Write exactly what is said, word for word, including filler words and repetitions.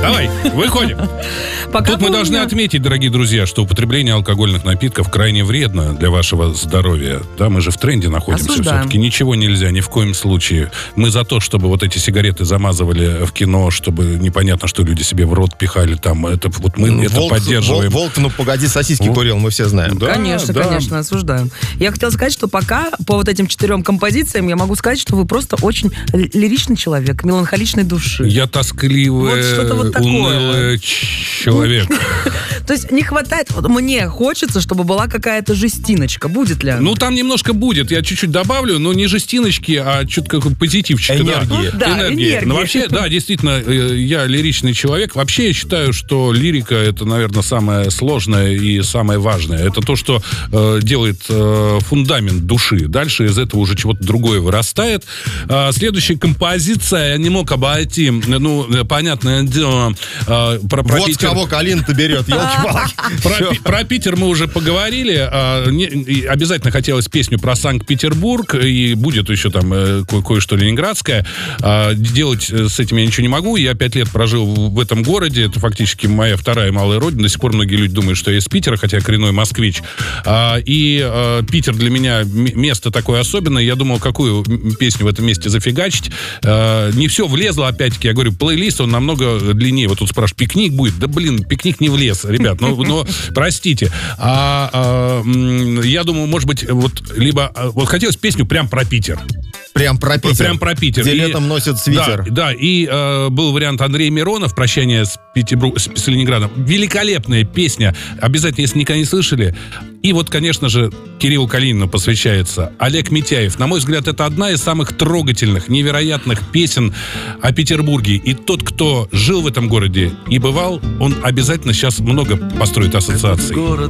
Давай, выходим. Пока Тут мы должны меня... отметить, дорогие друзья, что употребление алкогольных напитков крайне вредно для вашего здоровья. Да, мы же в тренде находимся. Осуждаем. Все-таки. Ничего нельзя, ни в коем случае. Мы за то, чтобы вот эти сигареты замазывали в кино, чтобы непонятно, что люди себе в рот пихали там. Это, вот мы Ну, это волк, поддерживаем. Волк, волк, ну погоди, сосиски Волк. курил, мы все знаем. Да, Конечно, да. конечно, осуждаем. Я хотела сказать, что пока по вот этим четырем композициям я могу сказать, что вы просто очень ли- лиричный человек, меланхоличной души. Я тоскливый, Вот что-то вот такое. унылый человек. То есть не хватает, вот мне хочется, чтобы была какая-то жестиночка. Будет ли она? Ну, там немножко будет. Я чуть-чуть добавлю, но не жестиночки, а что-то как позитивчика. Энергии. Да, Энергии. энергии. Ну, вообще, да, действительно, э, я лиричный человек. Вообще, я считаю, что лирика — это, наверное, самое сложное и самое важное. Это то, что э, делает э, фундамент души. Дальше из этого уже чего-то другое вырастает. А, следующая композиция, я не мог обойти, ну, понятное дело, э, про, про Вот Питер. кого Калина-то берет, елки-палки. Про, Пи- про Питер мы уже поговорили. А, не- и обязательно хотелось песню про Санкт-Петербург. И будет еще там э, ко- кое-что ленинградское. А, делать э, с этим я ничего не могу. Я пять лет прожил в, в этом городе. Это фактически моя вторая малая родина. До сих пор многие люди думают, что я из Питера, хотя я коренной москвич. А, и а, Питер для меня м- место такое особенное. Я думал, какую м- песню в этом месте зафигачить. А, не все влезло, опять-таки. Я говорю, плейлист, он намного длиннее. Вот тут спрашивают, пикник будет? Да, блин, пикник не влез, ребят. Ну, но, простите. А, а, м, я думаю, может быть, вот либо... а, Вот хотелось песню прям про Питер. Прям про Питер. Прям про Питер. Где И- летом носят свитер. Да, да, и э, был вариант Андрей Миронов «Прощание с, Петербург, с, с Ленинградом». Великолепная песня. Обязательно, если никогда не слышали. И вот, конечно же, Кириллу Калинину посвящается Олег Митяев. На мой взгляд, это одна из самых трогательных, невероятных песен о Петербурге. И тот, кто жил в этом городе и бывал, он обязательно сейчас много построит ассоциаций. Город